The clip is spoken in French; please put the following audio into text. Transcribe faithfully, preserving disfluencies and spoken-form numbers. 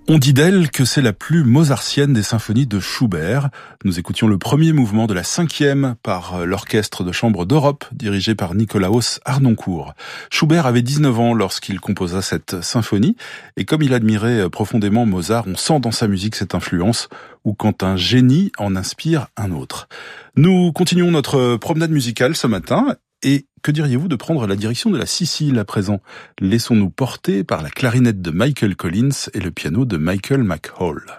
On dit d'elle que c'est la plus mozartienne des symphonies de Schubert. Nous écoutions le premier mouvement de la cinquième par l'Orchestre de chambre d'Europe, dirigé par Nicolaos Harnoncourt. Schubert avait dix-neuf ans lorsqu'il composa cette symphonie, et comme il admirait profondément Mozart, on sent dans sa musique cette influence, ou quand un génie en inspire un autre. Nous continuons notre promenade musicale ce matin, et que diriez-vous de prendre la direction de la Sicile à présent? Laissons-nous porter par la clarinette de Michael Collins et le piano de Michael McHall.